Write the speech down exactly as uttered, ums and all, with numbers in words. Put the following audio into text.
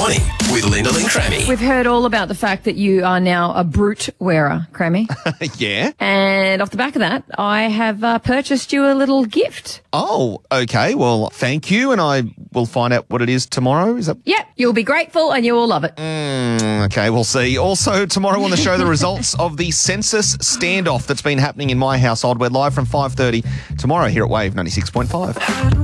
Morning with Lyndall and Crammy. We've heard all about the fact that you are now a brute wearer, Crammy. Yeah. And off the back of that, I have uh, purchased you a little gift. Oh, okay. Well, thank you, and I will find out what it is tomorrow. Is that? Yep, you'll be grateful and you will love it. Mm, okay, we'll see. Also, tomorrow on the show, the results of the census standoff that's been happening in my household. We're live from five thirty tomorrow here at Wave ninety-six point five.